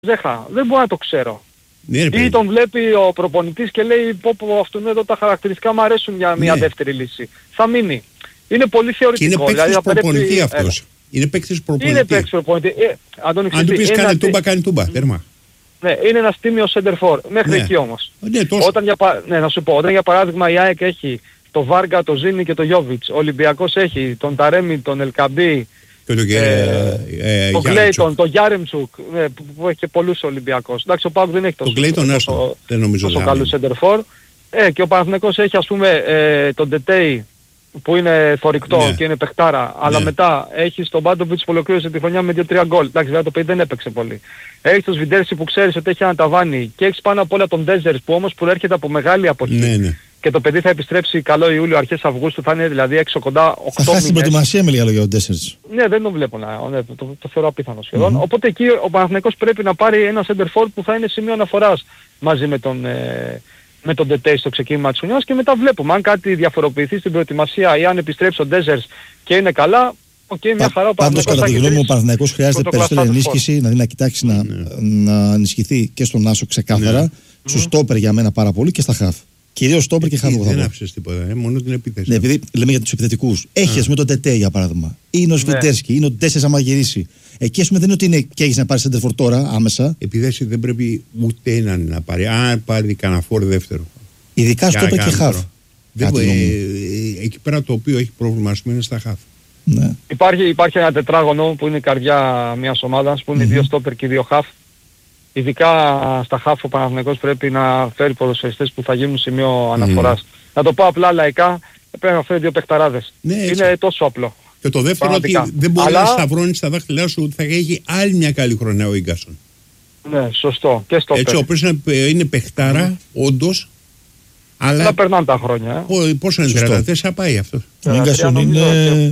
Ζέχα. Δεν μπορώ να το ξέρω. Ναι, Ή τον βλέπει ο προπονητής και λέει πω αυτόν εδώ τα χαρακτηριστικά μου αρέσουν για μια δεύτερη λύση. Θα μείνει. Είναι πολύ θεωρητικό. Και είναι παίκτης προπονητή αυτός. Είναι παίκτης προπονητή. Είναι παίκτης προπονητή. Αν του πεις κάνει τούμπα, κάνει τούμπα. Τέρμα. Ναι, είναι ένας τίμιος center for. Μέχρι εκεί όμως. Να σου πω, όταν για παράδειγμα η ΑΕΚ έχει το Βάργα, το Ζίνι και το Γιόβιτς, ο Ολυμπιακός έχει τον Ταρέμι, τον Ελκαμπή, τον Κλέιτον, τον Γιάρεμτσουκ, που έχει και πολλούς Ολυμπιακός. Εντάξει, ο ΠΑΟΚ δεν έχει τόσο καλούς center for. Και ο Παναθηναϊκός έχει ας πούμε τον Τετέι, που είναι θορυκτό και είναι παιχτάρα, αλλά μετά έχει τον Μπάντοβιτς που ολοκλήρωσε τη χρονιά με 2-3 γκολ. Εντάξει, βέβαια το παιδί δεν έπαιξε πολύ. Έχεις τον Σβιντέρση που ξέρεις ότι έχει ένα ταβάνι και έχεις πάνω απ' όλα τον Ντέζερς που όμως προέρχεται από μεγάλη αποχή. Και το παιδί θα επιστρέψει καλό Ιούλιο, αρχές Αυγούστου, θα είναι δηλαδή έξω κοντά 8 μήνες. Θα χάσει την προετοιμασία με λίγα λόγια ο Ντέζερς. Ναι, δεν τον βλέπω το θεωρώ απίθανο σχεδόν. Οπότε εκεί ο Παναθηναϊκός πρέπει να πάρει ένα center for που θα είναι σημείο αναφοράς μαζί με τον Τετέι στο ξεκίνημα της χρονιάς και μετά βλέπουμε αν κάτι διαφοροποιηθεί στην προετοιμασία ή αν επιστρέψει ο Ντέζερς και είναι καλά, μια χαρά ο Παναθηναϊκός. Πάντως κατά τη γνώμη μου ο Παναθηναϊκός χρειάζεται περισσότερη ενίσχυση, δηλαδή να κοιτάξει να ενισχυθεί και στον Άσο ξεκάθαρα, στους στόπερ για μένα πάρα πολύ και στα χαφ. Κυρίως στόπερ και χαφ. Δεν άφησες τίποτα, μόνο την επίθεση. Ναι, επειδή λέμε για τους επιθετικούς. Έχεις με τον Τετέι για παράδειγμα. Είναι ο Σβιντέρσκι, είναι ο Ντέσσερς άμα γυρίσει. Εκεί ας πούμε δεν είναι ότι είναι και έχεις να πάρεις center for τώρα άμεσα. Επιδέση δεν πρέπει ούτε έναν να πάρει. Αν πάρει κανένα φόρ δεύτερο. Ειδικά στόπερ και χαφ. Εκεί πέρα το οποίο έχει πρόβλημα ας πούμε είναι στα χαφ. Ναι. Υπάρχει ένα τετράγωνο που είναι η καρδιά μιας ομάδας που είναι 2 στόπερ και 2 χαφ. Ειδικά στα χαφ ο Παναθηναϊκός πρέπει να φέρει ποδοσφαιριστές που θα γίνουν σημείο αναφοράς. Να το πω απλά λαϊκά, πρέπει να φέρει 2 παιχταράδες. Είναι τόσο απλό. Και το δεύτερο ότι δεν μπορεί να σταυρώνει στα δάχτυλά σου ότι θα έχει άλλη μια καλή χρονιά ο Ίγκασον. Ναι, σωστό. Και στο έτσι, ο οποίος είναι παιχτάρα, όντως. Αλλά να περνάνε τα χρόνια. Πόσο είναι, 34 πάει αυτό. Ο Ίγκασον είναι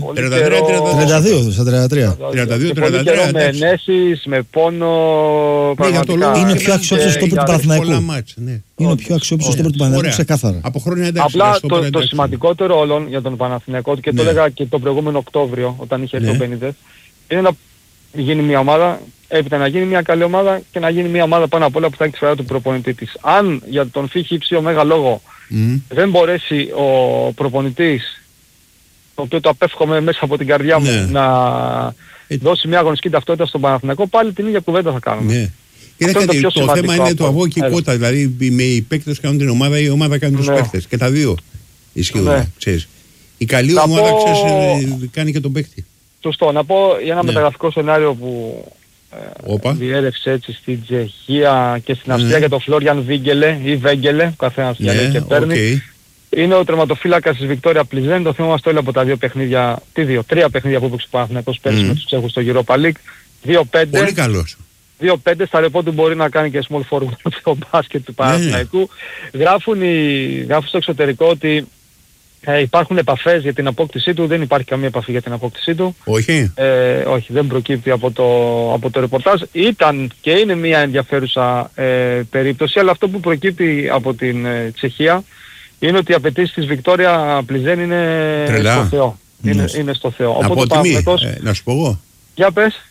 32, στα 33. 32-33. Με ενέσεις, με πόνο. Είναι πιο αξιόπιστος στόπερ του Παναθηναϊκού. Είναι πιο αξιόπιστος στόπερ του Παναθηναϊκού ξεκάθαρα. Από χρόνια εντάξει. Απλά το σημαντικότερο όλων για τον Παναθηναϊκό και το έλεγα και τον προηγούμενο Οκτώβριο όταν είχε έρθει ο Μπενίτες είναι να γίνει μια ομάδα, έπειτα να γίνει μια καλή ομάδα και να γίνει μια ομάδα πάνω απ' όλα που θα έχει τη σφαίρα του προπονητή της. Αν για τον φύχη ψ μέγα λόγο δεν μπορέσει ο προπονητής, το οποίο το απέφχομαι μέσα από την καρδιά μου, να δώσει μια αγωνιστική ταυτότητα στον Παναθηναϊκό, πάλι την ίδια κουβέντα θα κάνουμε. Το θέμα είναι το αγώ και η κότα, δηλαδή με οι παίκτες κάνουν την ομάδα ή η ομάδα κάνει τους παίκτες. Και τα δύο ισχύουν, ξέρεις. Η καλή ομάδα κάνει και τον παίκτη. Σωστό. Να πω για ένα μεταγραφικό σενάριο που διέρευσε έτσι στην Τσεχία και στην Αυστρία για τον Φλόριαν Βίγγελε ή Βέγγελε, ο καθένας διαλέγει και παίρνει. Είναι ο τερματοφύλακας της Βικτόρια Πλιζέν, το θυμόμαστε όλοι από τα 2 παιχνίδια, τρία παιχνίδια που έπαιξε ο Παναθηναϊκός πέρσι με τους Τσέχους στο Europa League. 2-5. Πολύ καλός. 2-5 στα ρεπό του μπορεί να κάνει και small forward στο μπάσκετ του Παναθηναϊκού. Γράφουν στο εξωτερικό ότι υπάρχουν επαφές για την απόκτησή του, δεν υπάρχει καμία επαφή για την απόκτησή του. Όχι. Όχι, δεν προκύπτει από το ρεπορτάζ. Ήταν και είναι μια ενδιαφέρουσα περίπτωση, αλλά αυτό που προκύπτει από την Τσεχία είναι ότι οι απαιτήσεις της Βικτόρια Πλιζέν είναι στο Θεό. Είναι στο Θεό. Από τιμή, να σου πω εγώ. Για πες.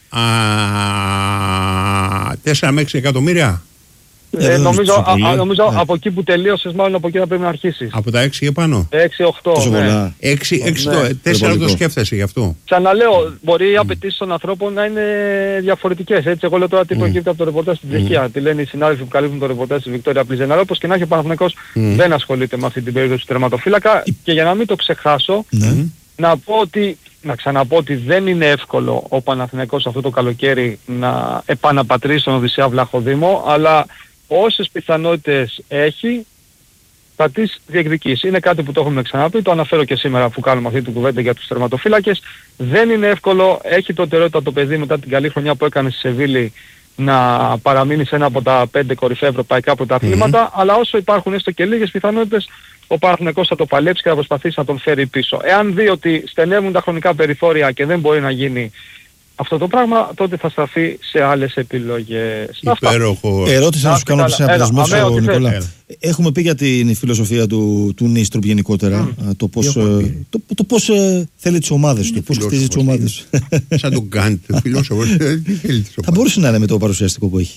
4 με 6 εκατομμύρια. Νομίζω από εκεί που τελείωσες, μάλλον από εκεί θα πρέπει να αρχίσεις. Από τα 6 και πάνω. 6-8. Ναι. 4 το σκέφτεσαι γι' αυτό. Ξαναλέω, μπορεί οι απαιτήσεις των ανθρώπων να είναι διαφορετικές. Έτσι, εγώ λέω τώρα τι προκύπτει από το ρεπορτάζ στην Τσεχία. Τι λένε οι συνάδελφοι που καλύπτουν το ρεπορτάζ της Βικτόρια Πλιζέν. Αλλά όπως και να έχει ο Παναθηναϊκός δεν ασχολείται με αυτή την περίπτωση του τερματοφύλακα. Και για να μην το ξεχάσω, να ξαναπώ ότι δεν είναι εύκολο ο Παναθηναϊκός αυτό το καλοκαίρι να επαναπατρίσει τον Οδυσσέα Βλαχοδήμο, αλλά όσες πιθανότητες έχει θα τις διεκδικήσει. Είναι κάτι που το έχουμε ξαναπεί, το αναφέρω και σήμερα που κάνουμε αυτή την κουβέντα για τους τερματοφύλακες. Δεν είναι εύκολο, έχει προτεραιότητα το παιδί μετά την καλή χρονιά που έκανε στη Σεβίλη να παραμείνει σε ένα από τα 5 κορυφαία ευρωπαϊκά πρωταθλήματα, αλλά όσο υπάρχουν έστω και λίγες πιθανότητες, ο Παναθηναϊκός θα το παλέψει και θα προσπαθήσει να τον φέρει πίσω. Εάν δει ότι στενεύουν τα χρονικά περιθώρια και δεν μπορεί να γίνει αυτό το πράγμα, τότε θα σταθεί σε άλλες επιλογές. Υπέροχο. Ερώτηση να σου κάνω σε αποδεσμεύσω, Νικόλα. Έχουμε πει για την φιλοσοφία του Νίστροπ γενικότερα. Το πώς θέλει τις ομάδες του, πώς χτίζει τις ομάδες. Σαν τον Γκάντ, φιλόσοφο. Θα μπορούσε να είναι με το παρουσιαστικό που έχει.